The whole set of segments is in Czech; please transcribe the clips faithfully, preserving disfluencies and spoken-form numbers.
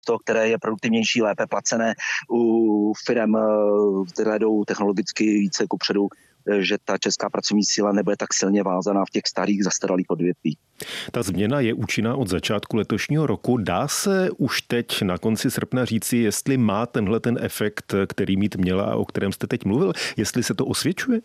místo, které je produktivnější, lépe placené u firem, které jdou technologicky více kupředu, že ta česká pracovní síla nebude tak silně vázaná v těch starých zastaralých odvětví. Ta změna je účinná od začátku letošního roku. Dá se už teď na konci srpna říci, jestli má tenhle ten efekt, který mít měla a o kterém jste teď mluvil, jestli se to osvědčuje?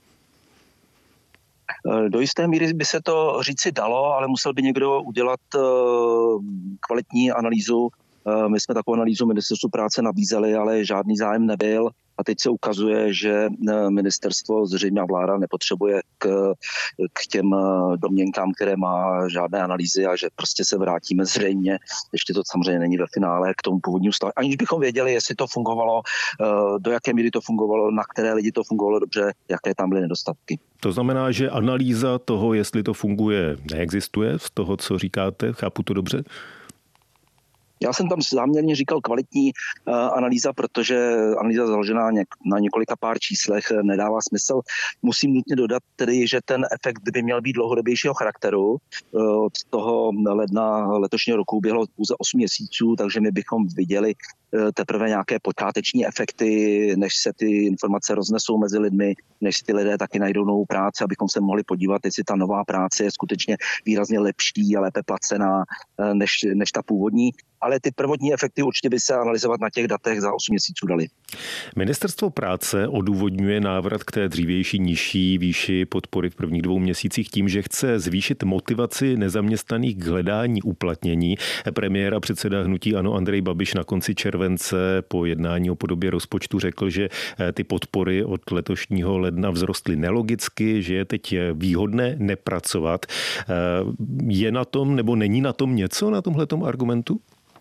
Do jisté míry by se to říci dalo, ale musel by někdo udělat kvalitní analýzu. My jsme takovou analýzu Ministerstvu práce nabízeli, ale žádný zájem nebyl. A teď se ukazuje, že ministerstvo, zřejmě vláda nepotřebuje k, k těm domněnkám, které má, žádné analýzy a že prostě se vrátíme zřejmě, ještě to samozřejmě není ve finále, k tomu původnímu stavu. Aniž bychom věděli, jestli to fungovalo, do jaké míry to fungovalo, na které lidi to fungovalo dobře, jaké tam byly nedostatky. To znamená, že analýza toho, jestli to funguje, neexistuje z toho, co říkáte, chápu to dobře? Já jsem tam záměrně říkal kvalitní uh, analýza, protože analýza založená něk- na několika pár číslech nedává smysl. Musím nutně dodat tedy, že ten efekt by měl být dlouhodobějšího charakteru. Uh, od toho ledna letošního roku uběhlo pouze osm měsíců, takže my bychom viděli uh, teprve nějaké počáteční efekty, než se ty informace roznesou mezi lidmi, než si ty lidé taky najdou novou práci, abychom se mohli podívat, jestli ta nová práce je skutečně výrazně lepší a lépe placená uh, než, než ta původní. Ale ty prvotní efekty určitě by se analyzovat na těch datech za osm měsíců dali. Ministerstvo práce odůvodňuje návrat k té dřívější nižší výši podpory v prvních dvou měsících tím, že chce zvýšit motivaci nezaměstnaných k hledání uplatnění. Premiér a předseda hnutí ANO Andrej Babiš na konci července po jednání o podobě rozpočtu řekl, že ty podpory od letošního ledna vzrostly nelogicky, že je teď výhodné nepracovat. Je na tom nebo není na tom něco, na tomhletom argumentu?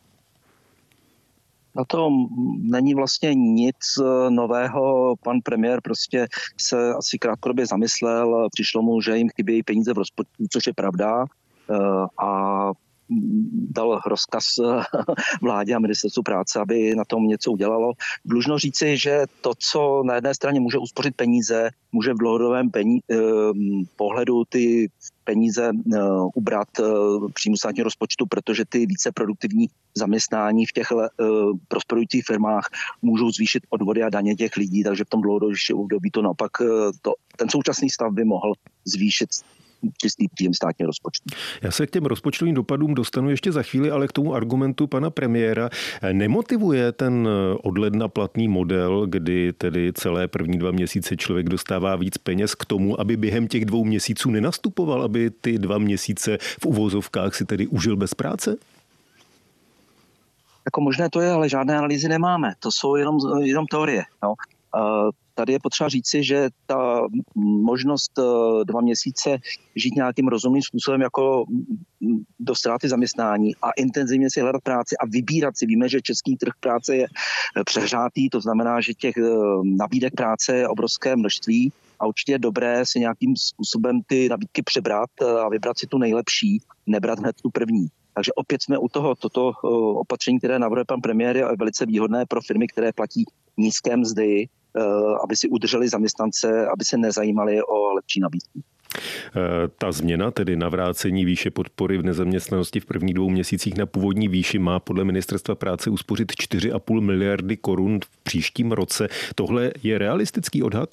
Na tom není vlastně nic nového. Pan premiér prostě se asi krátkodobě zamyslel, přišlo mu, že jim chybějí peníze v rozpočtu, což je pravda, a dal rozkaz vládě a ministerstvu práce, aby na tom něco udělalo. Dlužno říci, že to, co na jedné straně může uspořit peníze, může v dlouhodobém peníze, pohledu ty peníze ubrat příjmu státního rozpočtu, protože ty více produktivní zaměstnání v těch prosperujících firmách můžou zvýšit odvody a daně těch lidí, takže v tom dlouhodobějším období to naopak to, ten současný stav by mohl zvýšit čistý příjem státního rozpočtu. Já se k těm rozpočtovým dopadům dostanu ještě za chvíli, ale k tomu argumentu pana premiéra. Nemotivuje ten od ledna platný model, kdy tedy celé první dva měsíce člověk dostává víc peněz k tomu, aby během těch dvou měsíců nenastupoval, aby ty dva měsíce v uvozovkách si tedy užil bez práce? Jako možné to je, ale žádné analýzy nemáme. To jsou jenom, jenom teorie. No. Uh, Tady je potřeba říci, že ta možnost dva měsíce žít nějakým rozumným způsobem jako do ztráty zaměstnání a intenzivně si hledat práci a vybírat si. Víme, že český trh práce je přehřátý, to znamená, že těch nabídek práce je obrovské množství a určitě je dobré si nějakým způsobem ty nabídky přebrat a vybrat si tu nejlepší, nebrat hned tu první. Takže opět jsme u toho, toto opatření, které navrhuje pan premiér, je velice výhodné pro firmy, které platí nízké mzdy, aby si udrželi zaměstnance, aby se nezajímali o lepší nabídky. Ta změna, tedy navrácení výše podpory v nezaměstnanosti v prvních dvou měsících na původní výši, má podle Ministerstva práce uspořit čtyři a půl miliardy korun v příštím roce. Tohle je realistický odhad?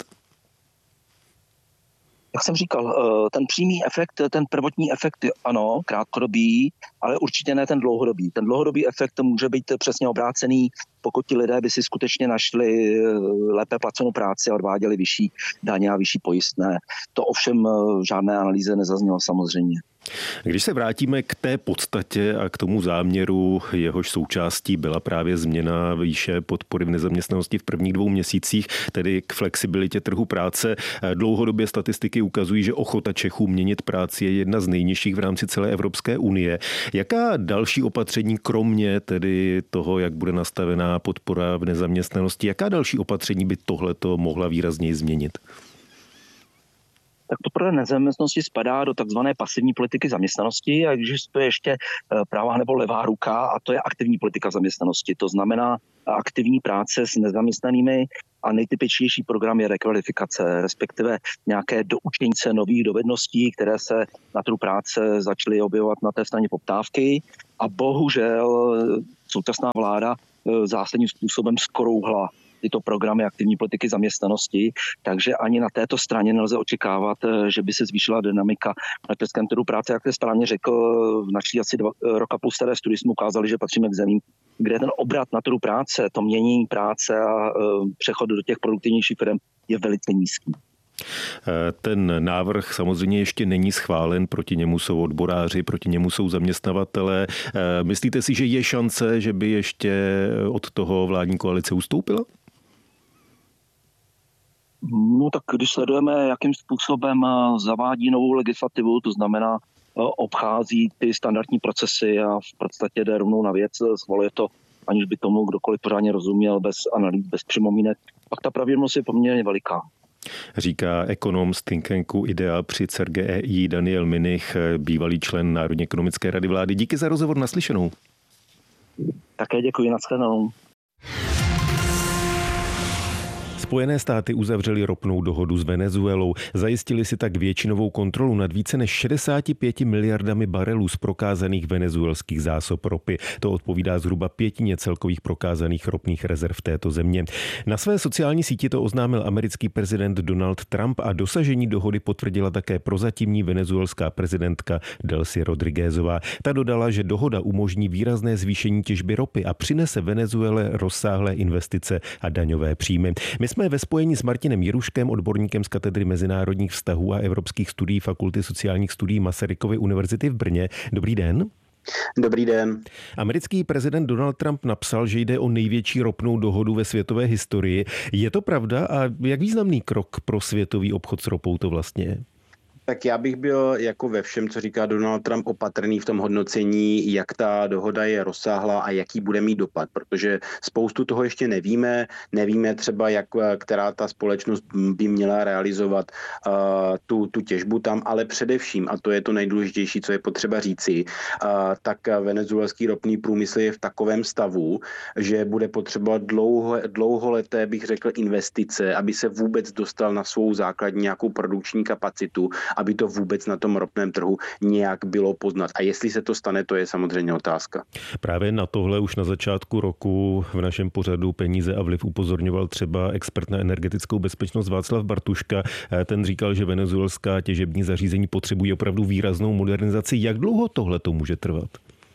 Jak jsem říkal, ten přímý efekt, ten prvotní efekt, ano, krátkodobý, ale určitě ne ten dlouhodobý. Ten dlouhodobý efekt může být přesně obrácený, pokud ti lidé by si skutečně našli lépe placenou práci a odváděli vyšší daně a vyšší pojistné. To ovšem žádné analýze nezaznělo samozřejmě. Když se vrátíme k té podstatě a k tomu záměru, jehož součástí byla právě změna výše podpory v nezaměstnanosti v prvních dvou měsících, tedy k flexibilitě trhu práce, dlouhodobě statistiky ukazují, že ochota Čechů měnit práci je jedna z nejnižších v rámci celé Evropské unie. Jaká další opatření, kromě tedy toho, jak bude nastavená podpora v nezaměstnanosti, jaká další opatření by tohleto mohla výrazněji změnit? Tak podpora nezaměstnanosti spadá do takzvané pasivní politiky zaměstnanosti a existuje ještě pravá nebo levá ruka a to je aktivní politika zaměstnanosti. To znamená aktivní práce s nezaměstnanými a nejtypičnější program je rekvalifikace, respektive nějaké doučení se nových dovedností, které se na trhu práce začaly objevovat na té straně poptávky a bohužel současná vláda zásadním způsobem skrouhla tyto programy aktivní politiky zaměstnanosti, takže ani na této straně nelze očekávat, že by se zvýšila dynamika na českém trhu práce. Jak jste správně řekl, v naší asi dva roka plus staré studii jsme ukázali, že patříme k zemím, kde ten obrat na trhu práce, to měnění práce a přechod do těch produktivnějších firm je velice nízký. Ten návrh samozřejmě ještě není schválen, proti němu jsou odboráři, proti němu jsou zaměstnavatelé. Myslíte si, že je šance, že by ještě od toho vládní koalice ustoupila? No tak když sledujeme, jakým způsobem zavádí novou legislativu, to znamená obchází ty standardní procesy a v podstatě jde rovnou na věc, schvaluje to, aniž by tomu kdokoliv pořádně rozuměl, bez analýz, bez připomínek, pak ta pravděpodobnost je poměrně veliká. Říká ekonom z think tanku IDEA při C E R G E I Daniel Minich, bývalý člen Národní ekonomické rady vlády. Díky za rozhovor, naslyšenou. Také děkuji, nashledanou. Spojené státy uzavřely ropnou dohodu s Venezuelou. Zajistili si tak většinovou kontrolu nad více než šedesáti pěti miliardami barelů z prokázaných venezuelských zásob ropy. To odpovídá zhruba pětině celkových prokázaných ropných rezerv této země. Na své sociální síti to oznámil americký prezident Donald Trump a dosažení dohody potvrdila také prozatímní venezuelská prezidentka Delcy Rodriguezová. Ta dodala, že dohoda umožní výrazné zvýšení těžby ropy a přinese Venezuele rozsáhlé investice a daňové příjmy. My jsme ve spojení s Martinem Jiruškem, odborníkem z katedry mezinárodních vztahů a evropských studií Fakulty sociálních studií Masarykovy univerzity v Brně. Dobrý den. Dobrý den. Americký prezident Donald Trump napsal, že jde o největší ropnou dohodu ve světové historii. Je to pravda a jak významný krok pro světový obchod s ropou to vlastně je? Tak já bych byl jako ve všem, co říká Donald Trump, opatrný v tom hodnocení, jak ta dohoda je rozsáhlá a jaký bude mít dopad, protože spoustu toho ještě nevíme. Nevíme třeba, jak, která ta společnost by měla realizovat uh, tu, tu těžbu tam, ale především, a to je to nejdůležitější, co je potřeba říci, uh, tak venezuelský ropný průmysl je v takovém stavu, že bude potřebovat dlouho, dlouholeté, bych řekl, investice, aby se vůbec dostal na svou základní nějakou produkční kapacitu, aby to vůbec na tom ropném trhu nějak bylo poznat. A jestli se to stane, to je samozřejmě otázka. Právě na tohle už na začátku roku v našem pořadu Peníze a vliv upozorňoval třeba expert na energetickou bezpečnost Václav Bartuška. Ten říkal, že venezuelská těžební zařízení potřebují opravdu výraznou modernizaci. Jak dlouho tohle to může trvat?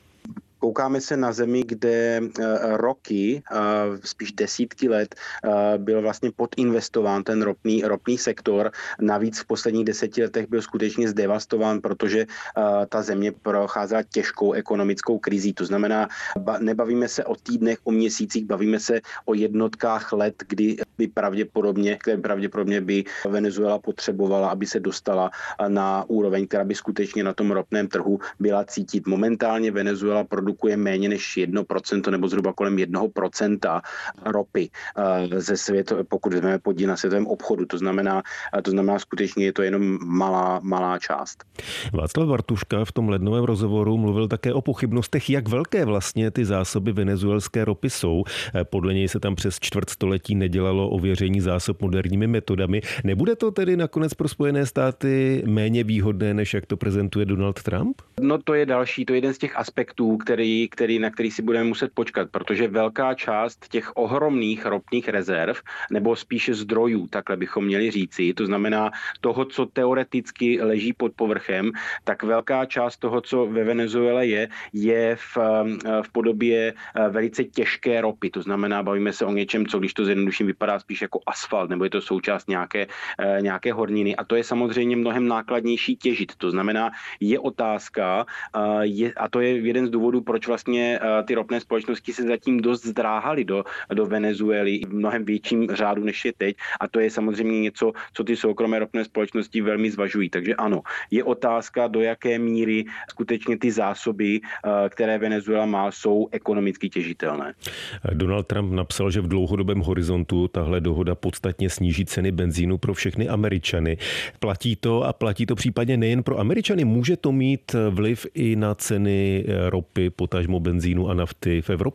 Koukáme se na zemi, kde roky, spíš desítky let, byl vlastně podinvestován ten ropný, ropný sektor. Navíc v posledních deseti letech byl skutečně zdevastován, protože ta země procházela těžkou ekonomickou krizí. To znamená, nebavíme se o týdnech, o měsících, bavíme se o jednotkách let, kdy by pravděpodobně, které pravděpodobně by Venezuela potřebovala, aby se dostala na úroveň, která by skutečně na tom ropném trhu byla cítit. Momentálně Venezuela produkuje méně než jedno procento nebo zhruba kolem jednoho procenta ropy ze světa, pokud vezmeme podíl na světovém obchodu. To znamená, to znamená skutečně je to jenom malá, malá část. Václav Bartuška v tom lednovém rozhovoru mluvil také o pochybnostech, jak velké vlastně ty zásoby venezuelské ropy jsou. Podle něj se tam přes čtvrtstoletí nedělalo ověření zásob moderními metodami. Nebude to tedy nakonec pro Spojené státy méně výhodné, než jak to prezentuje Donald Trump? No to je další, to je jeden z těch aspektů, který Který, který, na který si budeme muset počkat, protože velká část těch ohromných ropných rezerv, nebo spíše zdrojů, takhle bychom měli říci, to znamená toho, co teoreticky leží pod povrchem, tak velká část toho, co ve Venezuele je, je v, v podobě velice těžké ropy. To znamená, bavíme se o něčem, co když to zjednoduším vypadá spíš jako asfalt, nebo je to součást nějaké, nějaké horniny. A to je samozřejmě mnohem nákladnější těžit. To znamená, je otázka, je, a to je jeden z důvodů, proč vlastně ty ropné společnosti se zatím dost zdráhaly do, do Venezuely v mnohem větším řádu, než je teď. A to je samozřejmě něco, co ty soukromé ropné společnosti velmi zvažují. Takže ano, je otázka, do jaké míry skutečně ty zásoby, které Venezuela má, jsou ekonomicky těžitelné. Donald Trump napsal, že v dlouhodobém horizontu tahle dohoda podstatně sníží ceny benzínu pro všechny Američany. Platí to a platí to případně nejen pro Američany. Může to mít vliv i na ceny ropy, potažmo benzínu a nafty v Evropě?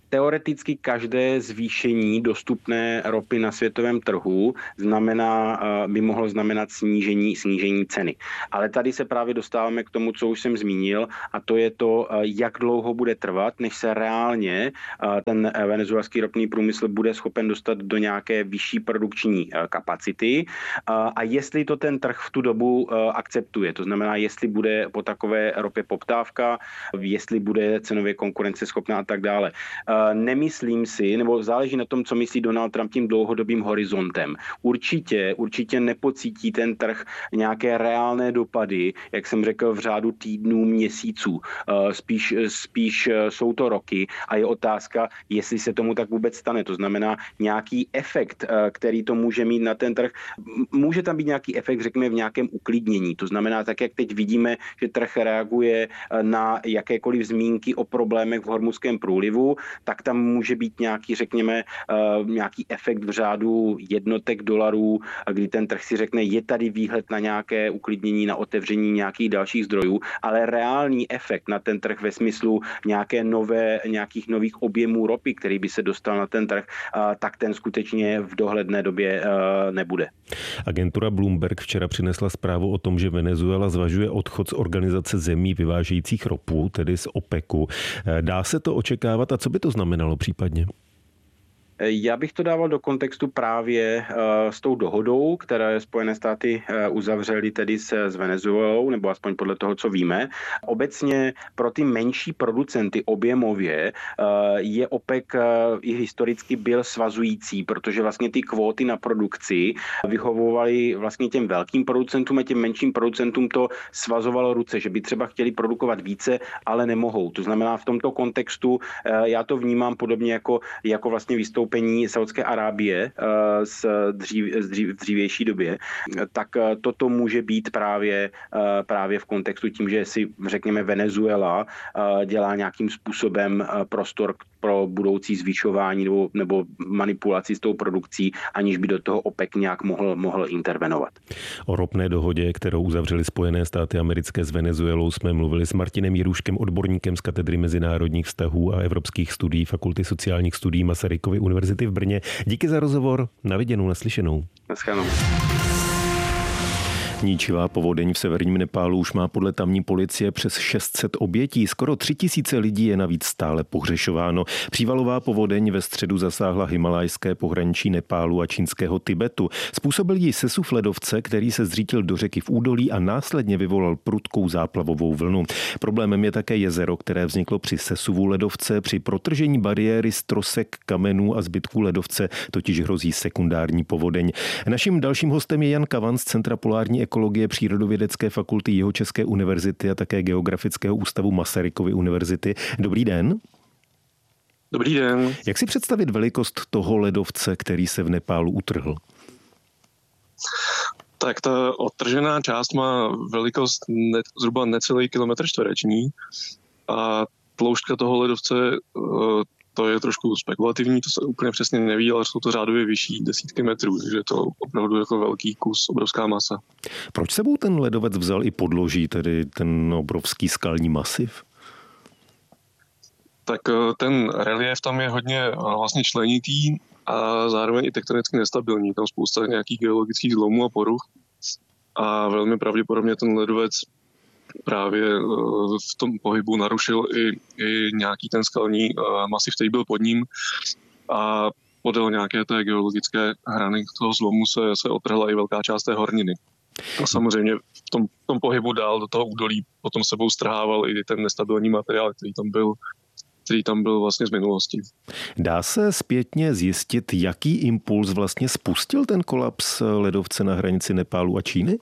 Teoreticky každé zvýšení dostupné ropy na světovém trhu znamená, by mohlo znamenat snížení, snížení ceny. Ale tady se právě dostáváme k tomu, co už jsem zmínil, a to je to, jak dlouho bude trvat, než se reálně ten venezuelský ropný průmysl bude schopen dostat do nějaké vyšší produkční kapacity a jestli to ten trh v tu dobu akceptuje. To znamená, jestli bude po takové ropě poptávka, jestli bude cenově konkurenceschopná a tak dále. Nemyslím si, nebo záleží na tom, co myslí Donald Trump tím dlouhodobým horizontem. Určitě, určitě nepocítí ten trh nějaké reálné dopady, jak jsem řekl, v řádu týdnů, měsíců. Spíš, spíš jsou to roky a je otázka, jestli se tomu tak vůbec stane. To znamená nějaký efekt, který to může mít na ten trh. Může tam být nějaký efekt, řekněme, v nějakém uklidnění. To znamená, tak jak teď vidíme, že trh reaguje na jakékoliv zmínky o problémech v Hormuzském průlivu, tak tam může být nějaký, řekněme, nějaký efekt v řádu jednotek dolarů, kdy ten trh si řekne, je tady výhled na nějaké uklidnění, na otevření nějakých dalších zdrojů, ale reálný efekt na ten trh ve smyslu nějaké nové, nějakých nových objemů ropy, který by se dostal na ten trh, tak ten skutečně v dohledné době nebude. Agentura Bloomberg včera přinesla zprávu o tom, že Venezuela zvažuje odchod z organizace zemí vyvážejících ropu, tedy z OPECu. Dá se to očekávat a co by to znamenalo případně? Já bych to dával do kontextu právě uh, s tou dohodou, které Spojené státy uh, uzavřely tedy s, s Venezuelou, nebo aspoň podle toho, co víme. Obecně pro ty menší producenty objemově uh, je OPEC uh, i historicky byl svazující, protože vlastně ty kvóty na produkci vyhovovaly vlastně těm velkým producentům a těm menším producentům to svazovalo ruce, že by třeba chtěli produkovat více, ale nemohou. To znamená v tomto kontextu uh, já to vnímám podobně jako, jako vlastně vystoupení Saudské Arábie z, dřív, z dřív, v dřívější době, tak toto může být právě, právě v kontextu tím, že si řekněme Venezuela dělá nějakým způsobem prostor pro budoucí zvyšování nebo, nebo manipulaci s tou produkcí, aniž by do toho OPEC nějak mohl, mohl intervenovat. O ropné dohodě, kterou uzavřely Spojené státy americké s Venezuelou, jsme mluvili s Martinem Jiruškem, odborníkem z katedry mezinárodních vztahů a evropských studií Fakulty sociálních studií Masarykovy univerzity v Brně. Díky za rozhovor, na viděnou, naslyšenou. Naschledanou. Ničivá povodeň v severním Nepálu už má podle tamní policie přes šest set obětí. Skoro tři tisíce lidí je navíc stále pohřešováno. Přívalová povodeň ve středu zasáhla himalajské pohraničí Nepálu a čínského Tibetu. Způsobil jí sesuv ledovce, který se zřítil do řeky v údolí a následně vyvolal prudkou záplavovou vlnu. Problémem je také jezero, které vzniklo při sesuvu ledovce. Při protržení bariéry z trosek, kamenů a zbytků ledovce totiž hrozí sekundární povodeň. Naším dalším hostem je Jan Kavan z Centra polární ekologie Přírodovědecké fakulty Jihočeské univerzity a také Geografického ústavu Masarykovy univerzity. Dobrý den. Dobrý den. Jak si představit velikost toho ledovce, který se v Nepálu utrhl? Tak ta odtržená část má velikost ne, zhruba necelý kilometr čtvereční a tloušťka toho ledovce, to je trošku spekulativní, to se úplně přesně neví, ale jsou to řádově vyšší desítky metrů, takže je to opravdu jako velký kus, obrovská masa. Proč sebou ten ledovec vzal i podloží, tedy ten obrovský skalní masiv? Tak ten relief tam je hodně vlastně členitý a zároveň i tektonicky nestabilní. Tam spousta nějakých geologických zlomů a poruch a velmi pravděpodobně ten ledovec právě v tom pohybu narušil i, i nějaký ten skalní masiv, který byl pod ním a podél nějaké té geologické hrany toho zlomu se, se otrhla i velká část té horniny. A samozřejmě v tom, v tom pohybu dál do toho údolí potom sebou strhával i ten nestabilní materiál, který tam byl, který tam byl vlastně z minulosti. Dá se zpětně zjistit, jaký impuls vlastně spustil ten kolaps ledovce na hranici Nepálu a Číny?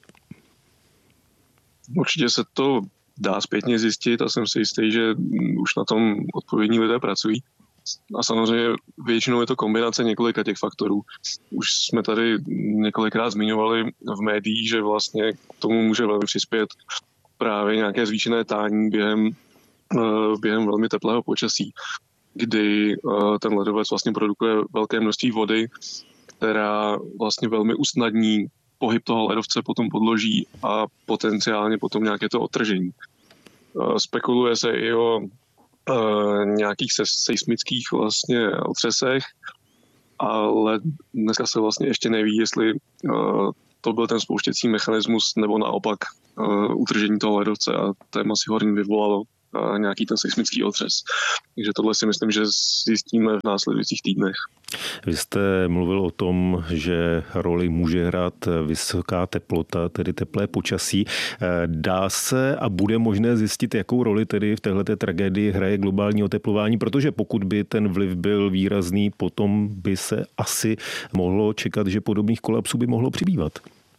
Určitě se to dá zpětně zjistit a jsem si jistý, že už na tom odpovědní lidé pracují. A samozřejmě většinou je to kombinace několika těch faktorů. Už jsme tady několikrát zmiňovali v médiích, že vlastně k tomu může velmi přispět právě nějaké zvýšené tání během, během velmi teplého počasí, kdy ten ledovec vlastně produkuje velké množství vody, která vlastně velmi usnadní pohyb toho ledovce potom podloží a potenciálně potom nějaké to odtržení. Spekuluje se i o uh, nějakých se, seismických vlastně otřesech, ale dneska se vlastně ještě neví, jestli uh, to byl ten spouštěcí mechanismus nebo naopak uh, utržení toho ledovce a téma si horní vyvolalo uh, nějaký ten seismický otřes. Takže tohle si myslím, že zjistíme v následujících týdnech. Vy jste mluvil o tom, že roli může hrát vysoká teplota, tedy teplé počasí. Dá se a bude možné zjistit, jakou roli tedy v téhleté tragédii hraje globální oteplování, protože pokud by ten vliv byl výrazný, potom by se asi mohlo čekat, že podobných kolapsů by mohlo přibývat.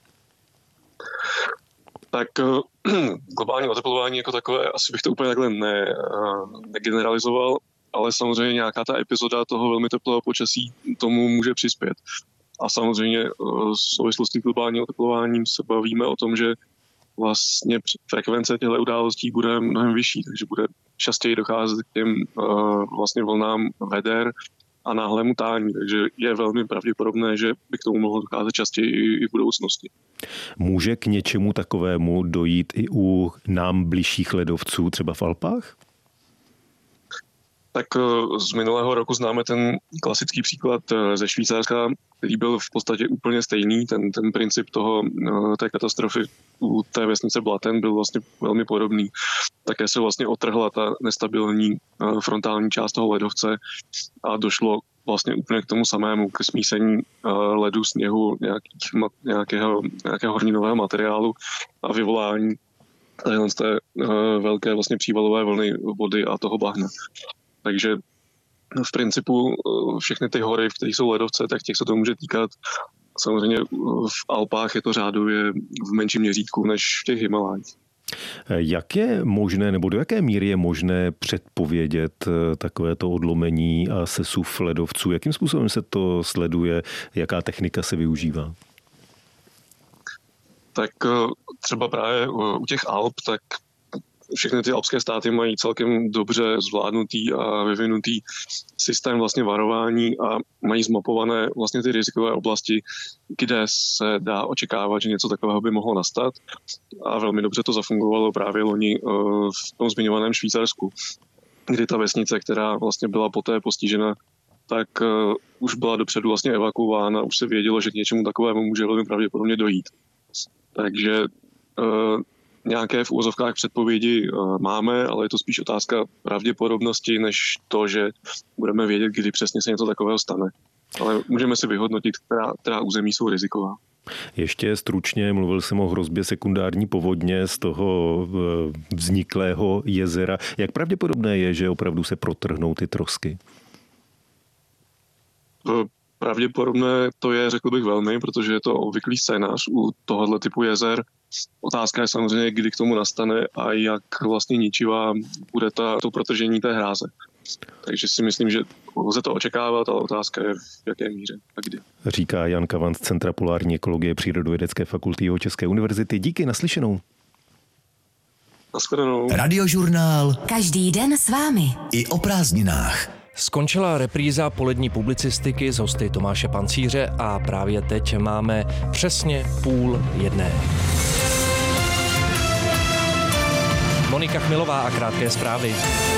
Tak globální oteplování jako takové, asi bych to úplně takhle ne, negeneralizoval, ale samozřejmě nějaká ta epizoda toho velmi teplého počasí tomu může přispět. A samozřejmě v souvislosti s globálním oteplováním se bavíme o tom, že vlastně frekvence těchto událostí bude mnohem vyšší, takže bude častěji docházet k těm vlastně vlnám veder a náhlému tání, takže je velmi pravděpodobné, že by k tomu mohlo docházet častěji i v budoucnosti. Může k něčemu takovému dojít i u nám bližších ledovců, třeba v Alpách? Tak z minulého roku známe ten klasický příklad ze Švýcarska, který byl v podstatě úplně stejný. Ten, ten princip toho, té katastrofy u té vesnice Blatten byl vlastně velmi podobný. Také se vlastně otrhla ta nestabilní frontální část toho ledovce a došlo vlastně úplně k tomu samému, k smísení ledu, sněhu, nějakých, nějakého, nějakého horninového materiálu a vyvolání z té velké vlastně přívalové vlny vody a toho bahna. Takže v principu všechny ty hory, v kterých jsou ledovce, tak těch se to může týkat. Samozřejmě v Alpách je to řádově v menším měřítku než v těch Himalájích. Jak je možné, nebo do jaké míry je možné předpovědět takovéto odlomení a sesuv ledovců? Jakým způsobem se to sleduje? Jaká technika se využívá? Tak třeba právě u těch Alp, tak všechny ty alpské státy mají celkem dobře zvládnutý a vyvinutý systém vlastně varování a mají zmapované vlastně ty rizikové oblasti, kde se dá očekávat, že něco takového by mohlo nastat. A velmi dobře to zafungovalo právě loni v tom zmiňovaném Švýcarsku, kdy ta vesnice, která vlastně byla poté postižena, tak už byla dopředu vlastně evakuována, už se vědělo, že k něčemu takovému může velmi pravděpodobně dojít. Takže nějaké v úvozovkách předpovědi máme, ale je to spíš otázka pravděpodobnosti, než to, že budeme vědět, kdy přesně se něco takového stane. Ale můžeme si vyhodnotit, která, která území jsou riziková. Ještě stručně, mluvil jsem o hrozbě sekundární povodně z toho vzniklého jezera. Jak pravděpodobné je, že opravdu se protrhnou ty trosky? Pravděpodobné to je, řekl bych, velmi, protože je to obvyklý scénář u tohoto typu jezer. Otázka je samozřejmě, kdy k tomu nastane a jak vlastně ničivá bude ta, to protržení té hráze. Takže si myslím, že lze to očekávat, ale otázka je, v jaké míře a kdy. Říká Jan Kavan z Centra polární ekologie Přírodovědecké fakulty Jihočeské univerzity. Díky, naslyšenou. Naschledanou. Radiožurnál. Každý den s vámi. I o prázdninách. Skončila repríza polední publicistiky z hosty Tomáše Pancíře a právě teď máme přesně půl jedné. Monika Chmilová a krátké zprávy.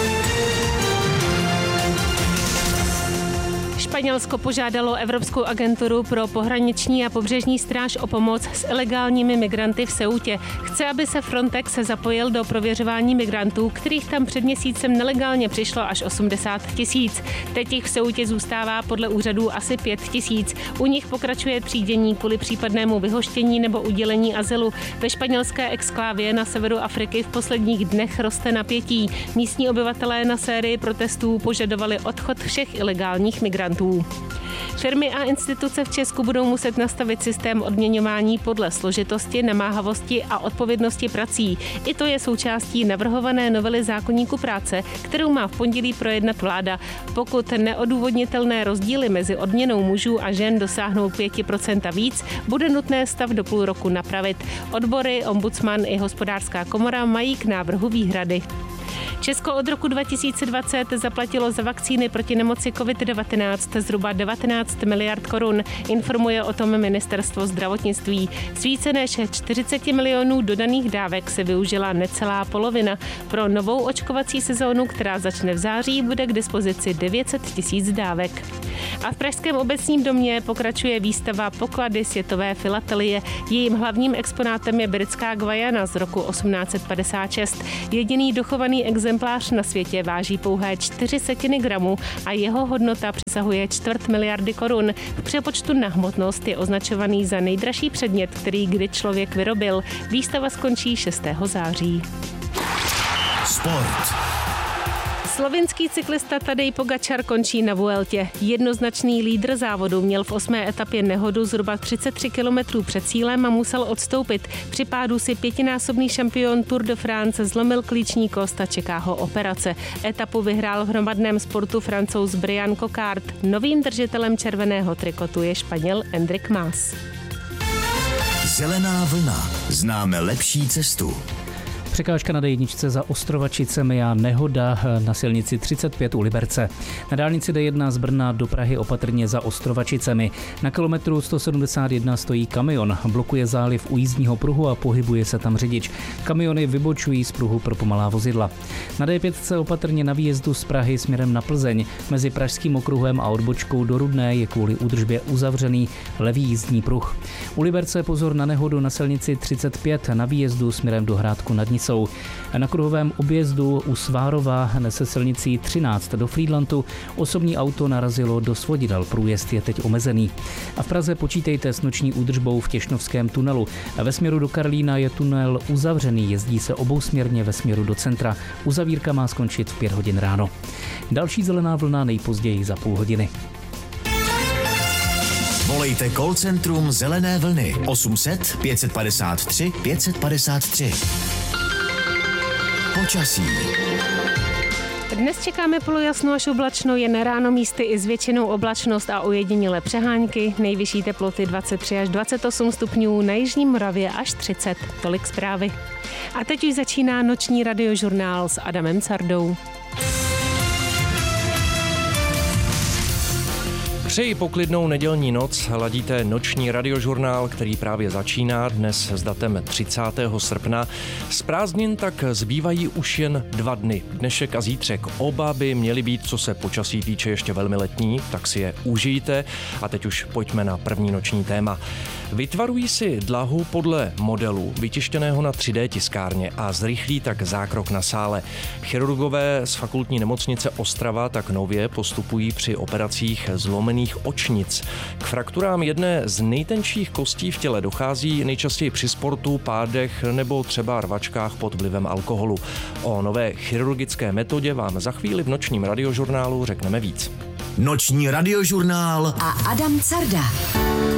Španělsko požádalo Evropskou agenturu pro pohraniční a pobřežní stráž o pomoc s ilegálními migranty v Ceutě. Chce, aby se Frontex zapojil do prověřování migrantů, kterých tam před měsícem nelegálně přišlo až osmdesát tisíc. Teď jich v Ceutě zůstává podle úřadů asi pět tisíc. U nich pokračuje třídění kvůli případnému vyhoštění nebo udělení azylu. Ve španělské exklávě na severu Afriky v posledních dnech roste napětí. Místní obyvatelé na sérii protestů požadovali odchod všech ilegálních migrantů. Firmy a instituce v Česku budou muset nastavit systém odměňování podle složitosti, namáhavosti a odpovědnosti prací. I to je součástí navrhované novely zákoníku práce, kterou má v pondělí projednat vláda. Pokud neodůvodnitelné rozdíly mezi odměnou mužů a žen dosáhnou pět procent a víc, bude nutné stav do půl roku napravit. Odbory, ombudsman i hospodářská komora mají k návrhu výhrady. Česko od roku dva tisíce dvacet zaplatilo za vakcíny proti nemoci covid devatenáct zhruba devatenáct miliard korun, informuje o tom ministerstvo zdravotnictví. Z více než čtyřicet milionů dodaných dávek se využila necelá polovina. Pro novou očkovací sezónu, která začne v září, bude k dispozici devět set tisíc dávek. A v Pražském obecním domě pokračuje výstava Poklady světové filatelie. Jejím hlavním exponátem je britská Guyana z roku osmnáct set padesát šest. Jediný dochovaný exemplář na světě váží pouhé čtyři setiny gramu a jeho hodnota přesahuje čtvrt miliardy korun. V přepočtu na hmotnost je označovaný za nejdražší předmět, který kdy člověk vyrobil. Výstava skončí šestého září. Sport. Slovinský cyklista Tadej Pogačar končí na Vueltě. Jednoznačný lídr závodu měl v osmé etapě nehodu zhruba třicet tři kilometrů před cílem a musel odstoupit. Při pádu si pětinásobný šampion Tour de France zlomil klíční kost a čeká ho operace. Etapu vyhrál v hromadném sportu Francouz Brian Coquard. Novým držitelem červeného trikotu je Španěl Enric Mas. Zelená vlna. Známe lepší cestu. Překážka na dé jedna za Ostrovačicemi a nehoda na silnici třicet pět u Liberce. Na dálnici dé jedna z Brna do Prahy opatrně za Ostrovačicemi. Na kilometru sto sedmdesát jedna stojí kamion, blokuje záliv u jízdního pruhu a pohybuje se tam řidič. Kamiony vybočují z pruhu pro pomalá vozidla. Na dé pět opatrně na výjezdu z Prahy směrem na Plzeň. Mezi Pražským okruhem a odbočkou do Rudné je kvůli údržbě uzavřený levý jízdní pruh. U Liberce pozor na nehodu na silnici třicet pět na výjezdu směrem do Hrádku nad Nisou. Na kruhovém objezdu u Svárova se silnicí třináct do Frýdlantu osobní auto narazilo do svodidel, průjezd je teď omezený. A v Praze počítejte s noční údržbou v Těšnovském tunelu. Ve směru do Karlína je tunel uzavřený, jezdí se obousměrně ve směru do centra. Uzavírka má skončit v pět hodin ráno. Další zelená vlna nejpozději za půl hodiny. Volejte call centrum Zelené vlny osm set pět padesát tři pět padesát tři. Počasí. Dnes čekáme polojasno až oblačno, jen ráno místy i s většinou oblačnost a ojedinělé přehánky. Nejvyšší teploty dvacet tři až dvacet osm stupňů, na jižní Moravě až třicet. Tolik zprávy. A teď už začíná noční radiožurnál s Adamem Cardou. Přeji poklidnou nedělní noc, ladíte noční radiožurnál, který právě začíná dnes s datem třicátého srpna. Z prázdnin tak zbývají už jen dva dny. Dnešek a zítřek oba by měly být, co se počasí týče, ještě velmi letní, tak si je užijte. A teď už pojďme na první noční téma. Vytvarují si dlahu podle modelu vytištěného na tři dé tiskárně a zrychlí tak zákrok na sále. Chirurgové z fakultní nemocnice Ostrava tak nově postupují při operacích zlomených očnic. K frakturám jedné z nejtenčích kostí v těle dochází nejčastěji při sportu, pádech nebo třeba rvačkách pod vlivem alkoholu. O nové chirurgické metodě vám za chvíli v nočním radiožurnálu řekneme víc. Noční radiožurnál a Adam Carda.